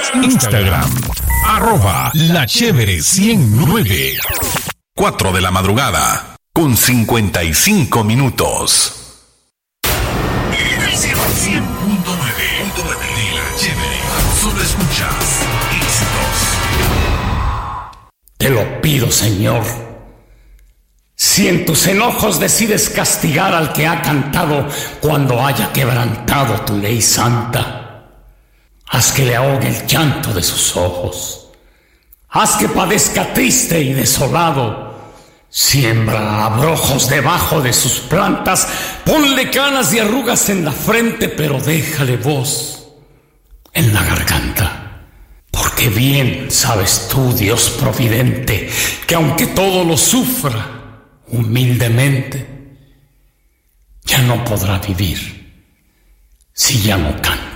Instagram, @lachévere109. 4 de la madrugada, con 55 minutos. 100.9 de La Chévere. Solo escuchas éxitos. Te lo pido, Señor. Si en tus enojos decides castigar al que ha cantado cuando haya quebrantado tu ley santa, haz que le ahogue el llanto de sus ojos. Haz que padezca triste y desolado. Siembra abrojos debajo de sus plantas. Ponle canas y arrugas en la frente, pero déjale voz en la garganta. Porque bien sabes tú, Dios providente, que aunque todo lo sufra humildemente, ya no podrá vivir si ya no canta.